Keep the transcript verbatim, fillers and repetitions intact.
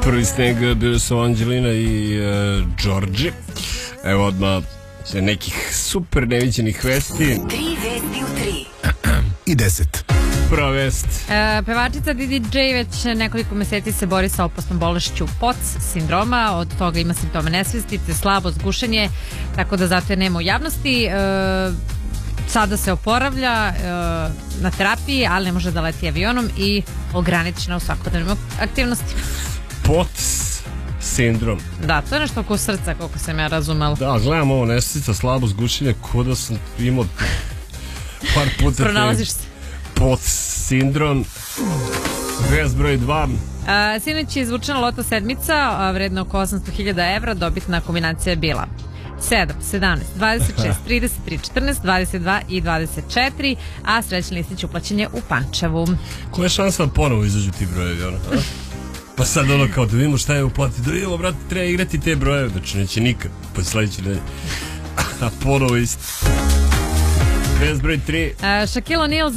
Prvi sneg bili su Anđelina i uh, Đorđe. Evo odmah nekih super neviđenih vesti. Tri vesti u tri. I deset. Prva vest. E, pevačica D D J već nekoliko meseci se bori sa opasnom bolešću P O C sindroma. Od toga ima simptome nesvesti, te slabost, gušenje, tako da zato je nema u javnosti. E, sada se oporavlja e, na terapiji, ali ne može da leti avionom i ograničena u svakodnevnim aktivnostima. P O C sindrom. Da, to je nešto oko srca, koliko sam ja razumela. Da, gledam ovo nesvestica, slabost, gušenje, ko da sam imao par puta. Pronalaziš se. P O C sindrom. Vest broj dva. A, sinoć je izvučena loto sedmica, a, vredna oko osamsto hiljada evra. Dobitna kombinacija je bila sedam, sedamnaest, dvadeset šest, trideset tri, četrnaest, dvadeset dva i dvadeset četiri, a srećni listić uplaćen je u Pančevu. Koja je šansa da ponovo izađu ti brojevi, ono? Pa sad ono kao da vidimo šta je uplati, da vidimo, brate, treba igrati te brojeve, znači neće nikad, pa sledeći nedelje. A ponovo isto. Vest broj tri. Shaquille O'Neal